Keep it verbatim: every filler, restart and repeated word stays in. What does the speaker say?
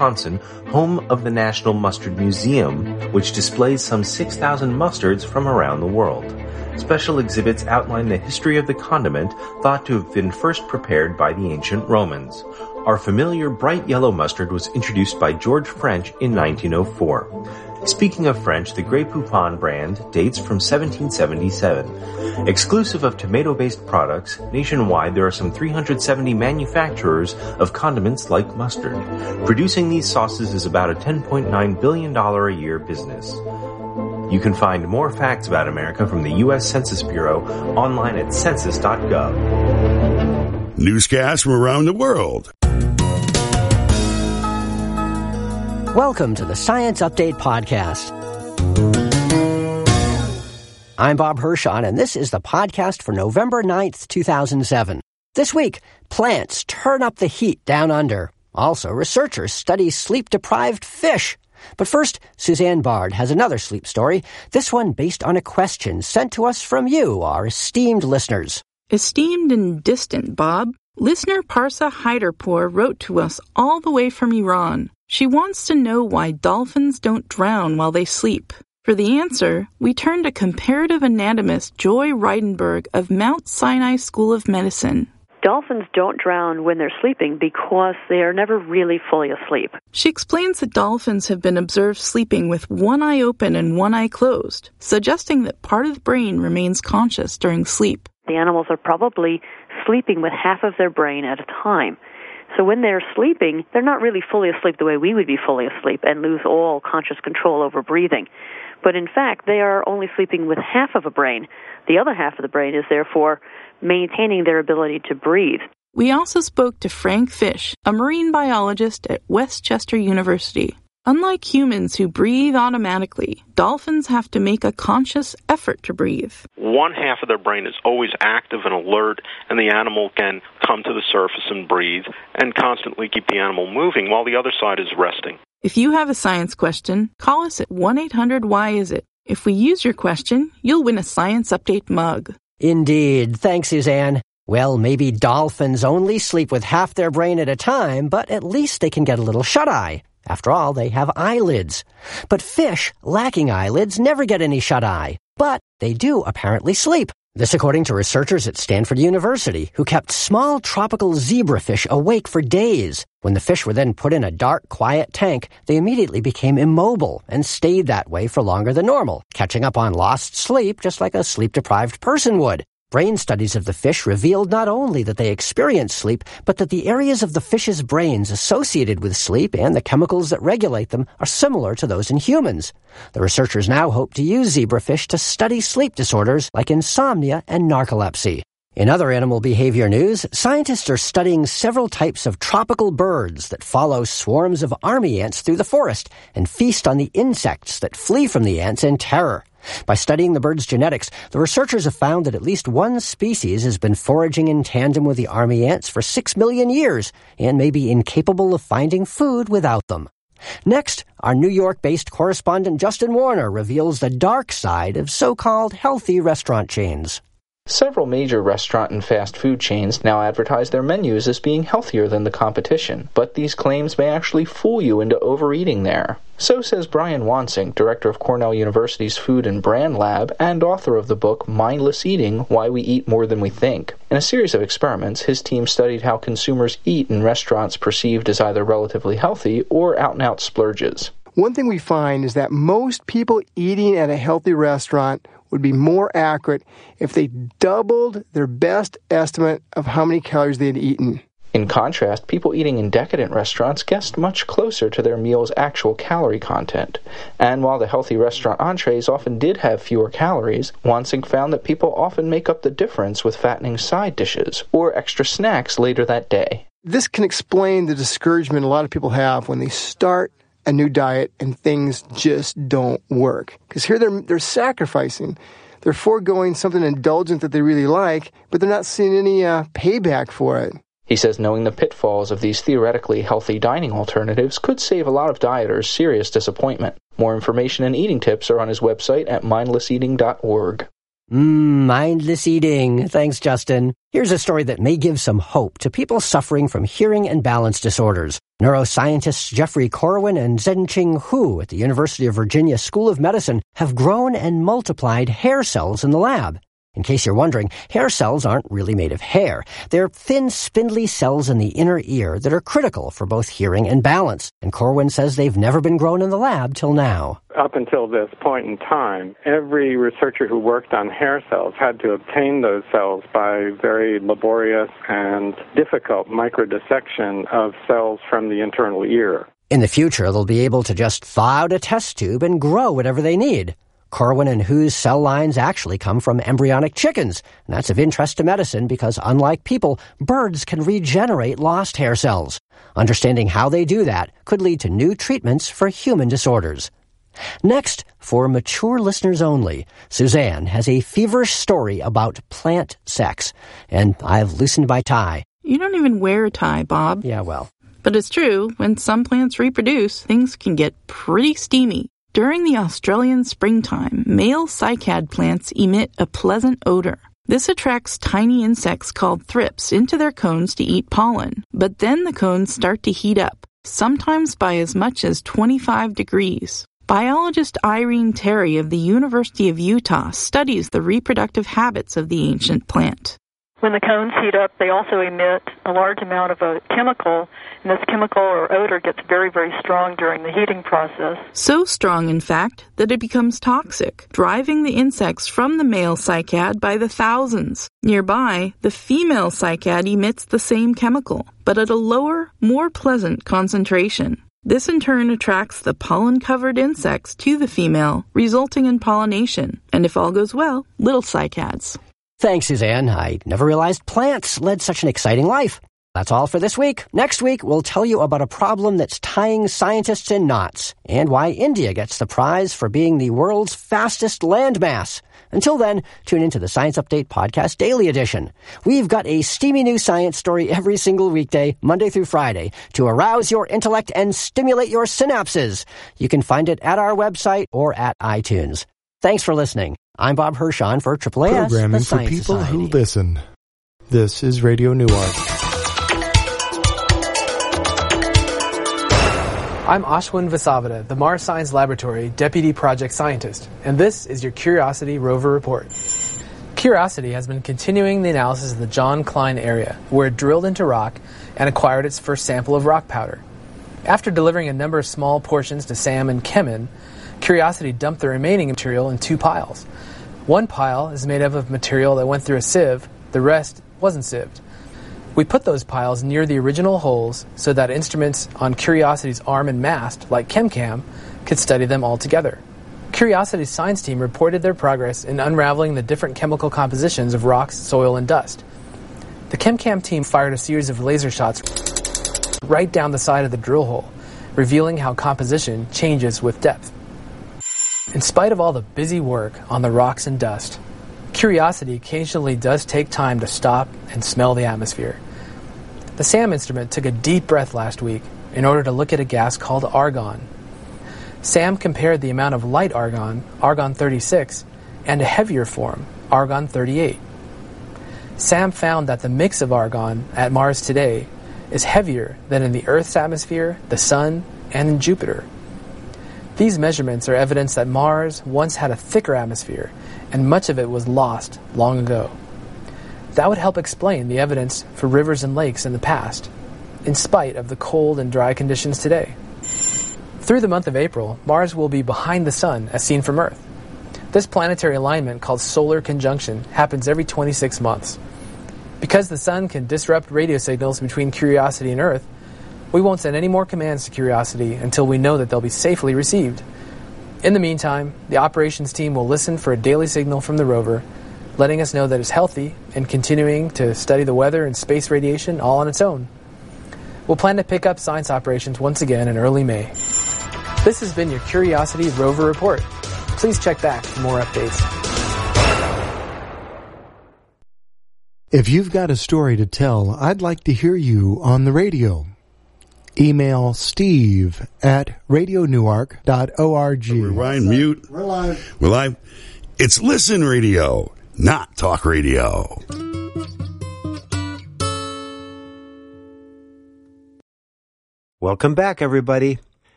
Wisconsin, home of the National Mustard Museum, which displays some six thousand mustards from around the world. Special exhibits outline the history of the condiment thought to have been first prepared by the ancient Romans. Our familiar bright yellow mustard was introduced by George French in nineteen oh four. Speaking of French, the Grey Poupon brand dates from seventeen seventy-seven. Exclusive of tomato-based products, nationwide there are some three hundred seventy manufacturers of condiments like mustard. Producing these sauces is about a ten point nine billion dollars a year business. You can find more facts about America from the U S Census Bureau online at census dot gov. Newscasts from around the world. Welcome to the Science Update Podcast. I'm Bob Hirschon, and this is the podcast for November ninth, two thousand seven. This week, plants turn up the heat down under. Also, researchers study sleep-deprived fish. But first, Suzanne Bard has another sleep story, this one based on a question sent to us from you, our esteemed listeners. Esteemed and distant, Bob. Listener Parsa Hyderpour wrote to us all the way from Iran. She wants to know why dolphins don't drown while they sleep. For the answer, we turn to comparative anatomist Joy Reidenberg of Mount Sinai School of Medicine. Dolphins don't drown when they're sleeping because they are never really fully asleep. She explains that dolphins have been observed sleeping with one eye open and one eye closed, suggesting that part of the brain remains conscious during sleep. The animals are probably sleeping with half of their brain at a time. So when they're sleeping, they're not really fully asleep the way we would be fully asleep and lose all conscious control over breathing. But in fact, they are only sleeping with half of a brain. The other half of the brain is therefore maintaining their ability to breathe. We also spoke to Frank Fish, a marine biologist at Westchester University. Unlike humans who breathe automatically, dolphins have to make a conscious effort to breathe. One half of their brain is always active and alert, and the animal can come to the surface and breathe and constantly keep the animal moving while the other side is resting. If you have a science question, call us at one eight hundred why is it. If we use your question, you'll win a Science Update mug. Indeed. Thanks, Suzanne. Well, maybe dolphins only sleep with half their brain at a time, but at least they can get a little shut-eye. After all, they have eyelids. But fish lacking eyelids never get any shut-eye. But they do apparently sleep. This according to researchers at Stanford University, who kept small tropical zebrafish awake for days. When the fish were then put in a dark, quiet tank, they immediately became immobile and stayed that way for longer than normal, catching up on lost sleep just like a sleep-deprived person would. Brain studies of the fish revealed not only that they experience sleep, but that the areas of the fish's brains associated with sleep and the chemicals that regulate them are similar to those in humans. The researchers now hope to use zebrafish to study sleep disorders like insomnia and narcolepsy. In other animal behavior news, scientists are studying several types of tropical birds that follow swarms of army ants through the forest and feast on the insects that flee from the ants in terror. By studying the bird's genetics, the researchers have found that at least one species has been foraging in tandem with the army ants for six million years and may be incapable of finding food without them. Next, our New York-based correspondent Justin Warner reveals the dark side of so-called healthy restaurant chains. Several major restaurant and fast food chains now advertise their menus as being healthier than the competition, but these claims may actually fool you into overeating there. So says Brian Wansink, director of Cornell University's Food and Brand Lab and author of the book Mindless Eating, Why We Eat More Than We Think. In a series of experiments, his team studied how consumers eat in restaurants perceived as either relatively healthy or out-and-out splurges. One thing we find is that most people eating at a healthy restaurant would be more accurate if they doubled their best estimate of how many calories they had eaten. In contrast, people eating in decadent restaurants guessed much closer to their meal's actual calorie content. And while the healthy restaurant entrees often did have fewer calories, Wansink found that people often make up the difference with fattening side dishes or extra snacks later that day. This can explain the discouragement a lot of people have when they start a new diet and things just don't work. Because here they're, they're sacrificing. They're foregoing something indulgent that they really like, but they're not seeing any uh, payback for it. He says knowing the pitfalls of these theoretically healthy dining alternatives could save a lot of dieters serious disappointment. More information and eating tips are on his website at mindless eating dot org. Mmm, mindless eating. Thanks, Justin. Here's a story that may give some hope to people suffering from hearing and balance disorders. Neuroscientists Jeffrey Corwin and Zhenqing Hu at the University of Virginia School of Medicine have grown and multiplied hair cells in the lab. In case you're wondering, hair cells aren't really made of hair. They're thin, spindly cells in the inner ear that are critical for both hearing and balance. And Corwin says they've never been grown in the lab till now. Up until this point in time, every researcher who worked on hair cells had to obtain those cells by very laborious and difficult microdissection of cells from the internal ear. In the future, they'll be able to just thaw out a test tube and grow whatever they need. Corwin and Hu's cell lines actually come from embryonic chickens, and that's of interest to medicine because, unlike people, birds can regenerate lost hair cells. Understanding how they do that could lead to new treatments for human disorders. Next, for mature listeners only, Suzanne has a feverish story about plant sex, and I've loosened my tie. You don't even wear a tie, Bob. Yeah, well. But it's true, when some plants reproduce, things can get pretty steamy. During the Australian springtime, male cycad plants emit a pleasant odor. This attracts tiny insects called thrips into their cones to eat pollen. But then the cones start to heat up, sometimes by as much as twenty-five degrees. Biologist Irene Terry of the University of Utah studies the reproductive habits of the ancient plant. When the cones heat up, they also emit a large amount of a chemical, and this chemical or odor gets very, very strong during the heating process. So strong, in fact, that it becomes toxic, driving the insects from the male cycad by the thousands. Nearby, the female cycad emits the same chemical, but at a lower, more pleasant concentration. This in turn attracts the pollen-covered insects to the female, resulting in pollination, and if all goes well, little cycads. Thanks, Suzanne. I never realized plants led such an exciting life. That's all for this week. Next week, we'll tell you about a problem that's tying scientists in knots and why India gets the prize for being the world's fastest landmass. Until then, tune into the Science Update Podcast Daily Edition. We've got a steamy new science story every single weekday, Monday through Friday, to arouse your intellect and stimulate your synapses. You can find it at our website or at iTunes. Thanks for listening. I'm Bob Hirschon for Triple A S, Programming the Science for people Society. who listen. This is Radio Newark. I'm Ashwin Vasavada, the Mars Science Laboratory Deputy Project Scientist, and this is your Curiosity Rover Report. Curiosity has been continuing the analysis of the John Klein area, where it drilled into rock and acquired its first sample of rock powder. After delivering a number of small portions to Sam and Kemen, Curiosity dumped the remaining material in two piles. One pile is made up of material that went through a sieve, the rest wasn't sieved. We put those piles near the original holes so that instruments on Curiosity's arm and mast, like ChemCam, could study them all together. Curiosity's science team reported their progress in unraveling the different chemical compositions of rocks, soil, and dust. The ChemCam team fired a series of laser shots right down the side of the drill hole, revealing how composition changes with depth. In spite of all the busy work on the rocks and dust, Curiosity occasionally does take time to stop and smell the atmosphere. The SAM instrument took a deep breath last week in order to look at a gas called argon. SAM compared the amount of light argon, argon thirty-six, and a heavier form, argon thirty-eight. SAM found that the mix of argon at Mars today is heavier than in the Earth's atmosphere, the Sun, and in Jupiter. These measurements are evidence that Mars once had a thicker atmosphere, and much of it was lost long ago. That would help explain the evidence for rivers and lakes in the past, in spite of the cold and dry conditions today. Through the month of April, Mars will be behind the Sun as seen from Earth. This planetary alignment, called solar conjunction, happens every twenty-six months. Because the Sun can disrupt radio signals between Curiosity and Earth, we won't send any more commands to Curiosity until we know that they'll be safely received. In the meantime, the operations team will listen for a daily signal from the rover, letting us know that it's healthy and continuing to study the weather and space radiation all on its own. We'll plan to pick up science operations once again in early May. This has been your Curiosity Rover Report. Please check back for more updates. If you've got a story to tell, I'd like to hear you on the radio. Email steve at radio newark dot org. We're Ryan, mute. We're live. We're live. It's Listen Radio. not talk radio. Welcome back, everybody.